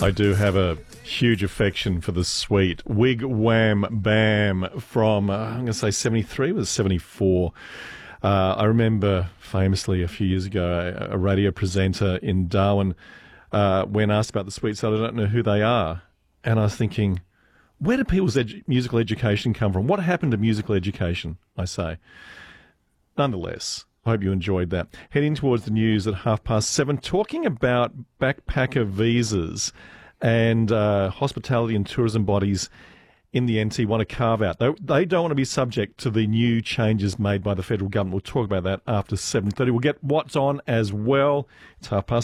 I do have a huge affection for the sweet Wig Wham Bam from, I'm going to say 73, it was 74. I remember famously a few years ago, a radio presenter in Darwin, when asked about the Sweet, said, I don't know who they are. And I was thinking, where did people's musical education come from? What happened to musical education, I say? Nonetheless, I hope you enjoyed that. Heading towards the news at 7:30, talking about backpacker visas and hospitality and tourism bodies in the NT want to carve out. They don't want to be subject to the new changes made by the federal government. We'll talk about that after 7:30. We'll get what's on as well. It's 7:30.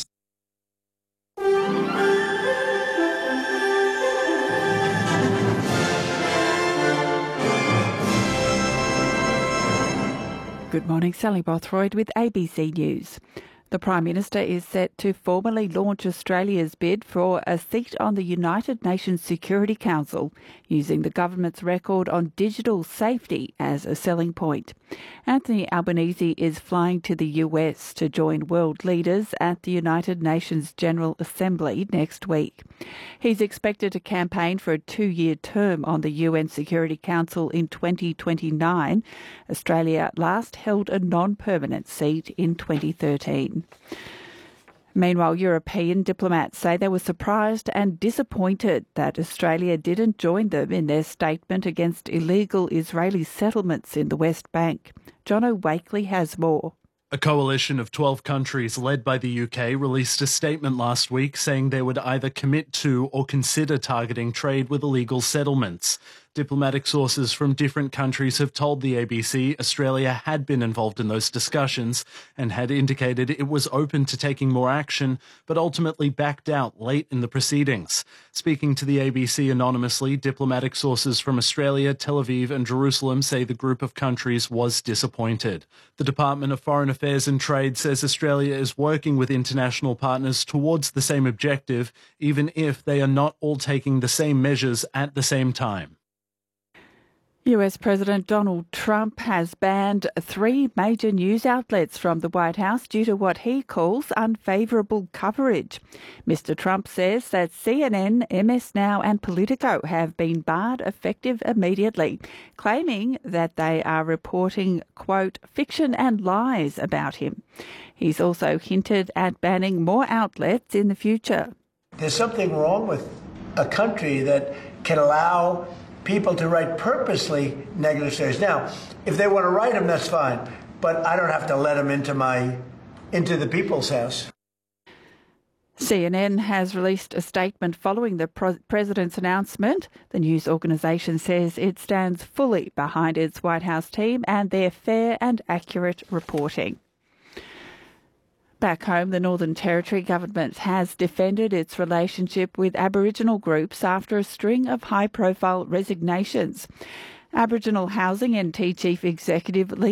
Good morning, Sally Bothroyd with ABC News. The Prime Minister is set to formally launch Australia's bid for a seat on the United Nations Security Council, using the government's record on digital safety as a selling point. Anthony Albanese is flying to the US to join world leaders at the United Nations General Assembly next week. He's expected to campaign for a 2-year term on the UN Security Council in 2029. Australia last held a non-permanent seat in 2013. Meanwhile, European diplomats say they were surprised and disappointed that Australia didn't join them in their statement against illegal Israeli settlements in the West Bank. Jono Wakely has more. A coalition of 12 countries led by the UK released a statement last week saying they would either commit to or consider targeting trade with illegal settlements. Diplomatic sources from different countries have told the ABC Australia had been involved in those discussions and had indicated it was open to taking more action, but ultimately backed out late in the proceedings. Speaking to the ABC anonymously, diplomatic sources from Australia, Tel Aviv and Jerusalem say the group of countries was disappointed. The Department of Foreign Affairs and Trade says Australia is working with international partners towards the same objective, even if they are not all taking the same measures at the same time. US President Donald Trump has banned 3 major news outlets from the White House due to what he calls unfavourable coverage. Mr. Trump says that CNN, MS Now and Politico have been barred effective immediately, claiming that they are reporting, quote, fiction and lies about him. He's also hinted at banning more outlets in the future. There's something wrong with a country that can allow people to write purposely negative stories. Now, if they want to write them, that's fine, but I don't have to let them into the people's house. CNN has released a statement following the president's announcement. The news organisation says it stands fully behind its White House team and their fair and accurate reporting. Back home, the Northern Territory government has defended its relationship with Aboriginal groups after a string of high-profile resignations. Aboriginal Housing NT Chief Executive